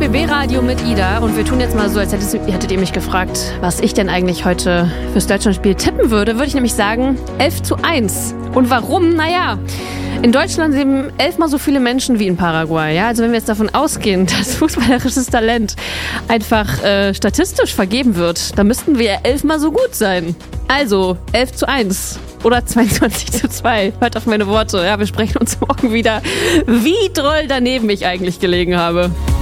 RBB Radio mit Ida und wir tun jetzt mal so, als hättet ihr mich gefragt, was ich denn eigentlich heute fürs Deutschlandspiel tippen würde. Würde ich nämlich sagen 11:1. Und warum? Naja, in Deutschland leben 11-mal so viele Menschen wie in Paraguay. Ja? Also wenn wir jetzt davon ausgehen, dass fußballerisches Talent einfach statistisch vergeben wird, dann müssten wir ja 11-mal so gut sein. Also 11:1 oder 22:2. Hört auf meine Worte. Ja, wir sprechen uns morgen wieder, wie doll daneben ich eigentlich gelegen habe.